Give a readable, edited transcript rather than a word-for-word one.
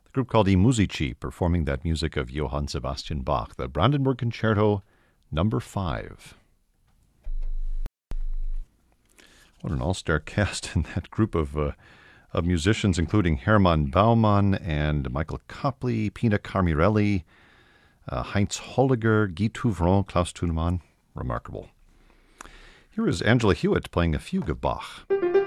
The group called I Musici, performing that music of Johann Sebastian Bach, the Brandenburg Concerto number 5. What an all-star cast in that group of musicians, including Hermann Baumann and Michael Copley, Pina Carmirelli, Heinz Holliger, Guy Touvron, Klaus Thunemann. Remarkable. Here is Angela Hewitt playing a fugue of Bach.